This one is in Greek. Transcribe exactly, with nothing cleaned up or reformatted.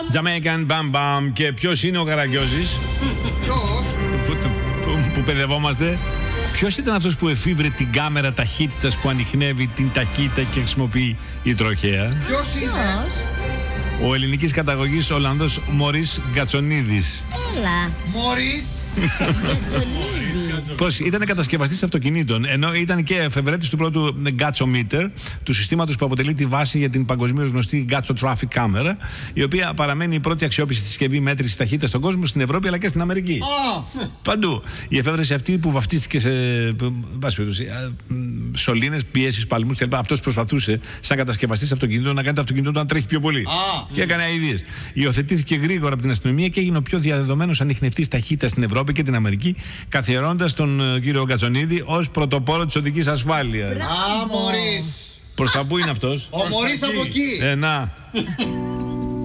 Jamaican Bam Bam. Και ποιος είναι ο Καραγκιόζης? Ποιος? Που, που, που παιδευόμαστε. Ποιος ήταν αυτός που εφήβρε την κάμερα ταχύτητας που ανιχνεύει την ταχύτητα και χρησιμοποιεί η τροχέα? Ποιος είναι? Ο ελληνικής καταγωγής Ολλανδός Μωρίς Γκατσονίδης. Έλα. Μωρίς Γκατσονίδης. Πώς ήταν κατασκευαστής αυτοκινήτων, ενώ ήταν και εφευρέτης του πρώτου Γκάτσομίτερ, του συστήματος που αποτελεί τη βάση για την παγκοσμίως γνωστή Γκάτσο Traffic Camera, η οποία παραμένει η πρώτη αξιόπιστη συσκευή μέτρησης ταχύτητας στον κόσμο, στην Ευρώπη αλλά και στην Αμερική. Α. Παντού. Η εφεύρεση αυτή που βαφτίστηκε σε σωλήνες, πιέσεις, παλμούς κλπ. Αυτός προσπαθούσε, σαν κατασκευαστής αυτοκινήτων, να κάνει το αυτοκίνητο του να τρέχει πιο πολύ. Α. Και έκανε αηδίες. Υιοθετήθηκε γρήγορα από την αστυνομία και έγινε ο πιο διαδεδομένος ανιχνευτής ταχύτητας στην Ευρώπη και την Αμερική, καθιερώνοντας τον uh, κύριο Γκατσονίδη ως πρωτοπόρο της οδικής ασφάλειας. Α, Μωρίς. Προς τα πού είναι αυτός? Ο Μωρίς από εκεί. Ε, να.